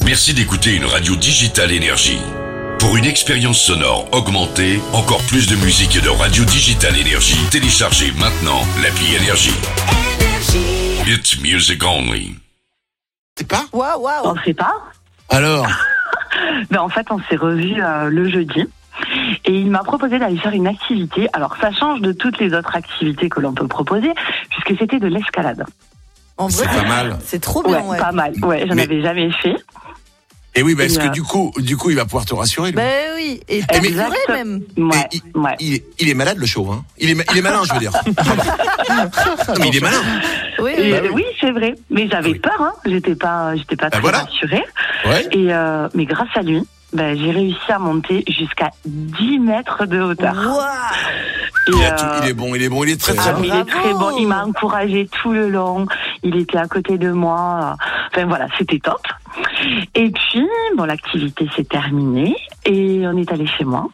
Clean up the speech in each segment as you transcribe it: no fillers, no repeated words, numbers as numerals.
Merci d'écouter une radio digitale Énergie. Pour une expérience sonore augmentée, encore plus de musique et de radio digitale Énergie, téléchargez maintenant l'appli Énergie. It's music only. C'est pas ? Waouh. On sait pas. Alors ? En fait, on s'est revus le jeudi. Et il m'a proposé d'aller faire une activité. Alors, ça change de toutes les autres activités que l'on peut proposer, puisque c'était de l'escalade. En vrai, C'est pas mal. C'est trop bien, ouais. Pas mal. Ouais, j'en avais jamais fait. Et oui, parce que du coup, il va pouvoir te rassurer. Lui. Ben oui, et t'assurer même. Ouais, Il est malade, le chauve. Hein. Il est malin, je veux dire. Non, mais il est malin. Oui, oui, c'est vrai. Mais j'avais peur. Hein. J'étais pas très rassurée. Ouais. Et mais grâce à lui, j'ai réussi à monter jusqu'à 10 mètres de hauteur. Wow. Il est bon, il est très très bon. Il est très bon, il m'a encouragé tout le long, il était à côté de moi, enfin voilà, c'était top. Et puis, l'activité s'est terminée et on est allé chez moi.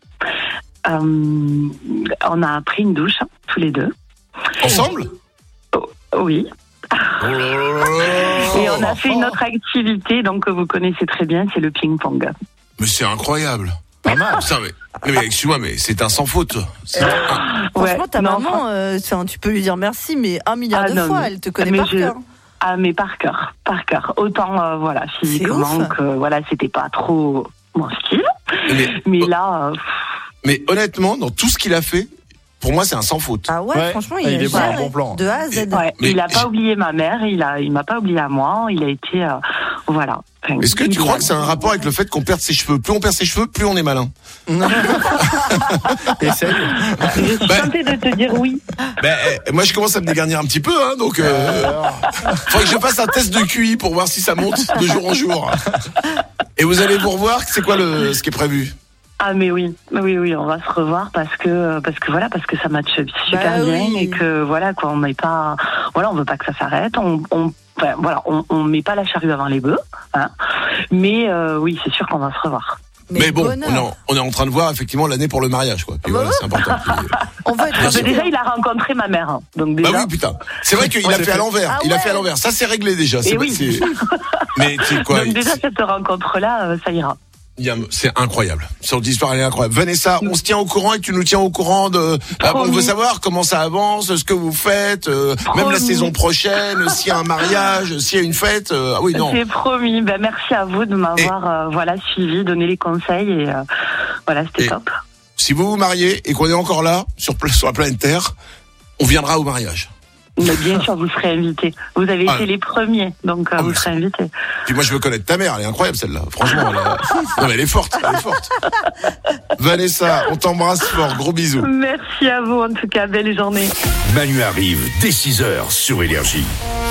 On a pris une douche, tous les deux. Ensemble ? Oui. Et on a fait une autre activité, donc que vous connaissez très bien, c'est le ping-pong. Mais c'est incroyable. Pas mal. Putain, mais excuse-moi, mais c'est un sans faute. Franchement, ta maman, tu peux lui dire merci, mais 1 milliard de fois, elle te connaît par cœur. Ah, mais par cœur. Autant, physiquement que, c'était pas trop mon style. Mais là... Mais honnêtement, dans tout ce qu'il a fait, pour moi, c'est un sans faute. Ah ouais, franchement, il est un bon plan. De A à Z. Il n'a pas oublié ma mère, il m'a pas oublié à moi, il a été... voilà. Enfin, est-ce que tu crois que c'est un rapport avec le fait qu'on perde ses cheveux ? Plus on perd ses cheveux, plus on est malin. Essaye. Je suis tentée de te dire oui. Moi, je commence à me dégarnir un petit peu, hein, donc faudrait que je fasse un test de QI pour voir si ça monte de jour en jour. Et vous allez vous revoir, c'est quoi ce qui est prévu ? Ah mais oui, on va se revoir parce que ça matche super bien et que on met pas, on veut pas que ça s'arrête, on met pas la charrue avant les bœufs, hein. Mais oui, c'est sûr qu'on va se revoir. Mais bon, on est en train de voir effectivement l'année pour le mariage, quoi. Puis voilà, c'est important. On va être déjà, il a rencontré ma mère, hein. Donc déjà. Bah oui, putain. C'est vrai qu'il a fait à l'envers. Ah il a fait à l'envers. Ça, c'est réglé déjà. Mais tu sais quoi. Donc déjà, cette rencontre-là, ça ira. C'est incroyable. Cette histoire, elle est incroyable. Vanessa, on se tient au courant et tu nous tiens au courant on veut savoir comment ça avance, ce que vous faites, même la saison prochaine, s'il y a un mariage, s'il y a une fête. C'est promis. Merci à vous de m'avoir suivi, donné les conseils et c'était top. Si vous vous mariez et qu'on est encore là sur la planète Terre, on viendra au mariage. Mais bien sûr, vous serez invités. Vous avez été les premiers, donc vous serez invités. Puis moi, je veux connaître ta mère. Elle est incroyable, celle-là. Franchement, non, mais elle est forte. Vanessa, on t'embrasse fort. Gros bisous. Merci à vous, en tout cas. Belle journée. Manu arrive dès 6h sur Énergie.